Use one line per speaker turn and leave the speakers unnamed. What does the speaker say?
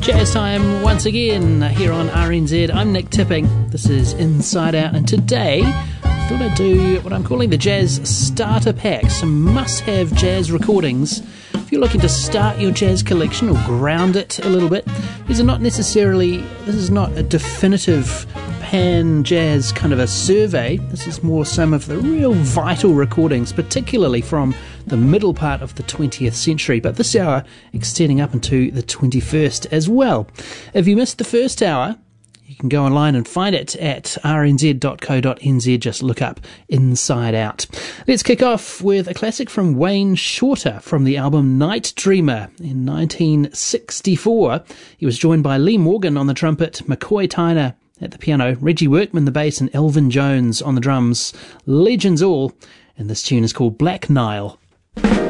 Jazz time once again here on RNZ. I'm Nick Tipping. This is Inside Out, and today I thought I'd do what I'm calling the Jazz Starter Pack, some must-have jazz recordings. If you're looking to start your jazz collection or ground it a little bit, this is not a definitive pan-jazz kind of a survey. This is more some of the real vital recordings, particularly from the middle part of the 20th century, but this hour extending up into the 21st as well. If you missed the first hour, you can go online and find it at rnz.co.nz. Just look up Inside Out. Let's kick off with a classic from Wayne Shorter from the album Night Dreamer in 1964. He was joined by Lee Morgan on the trumpet, McCoy Tyner at the piano, Reggie Workman the bass, and Elvin Jones on the drums. Legends all, and this tune is called Black Nile.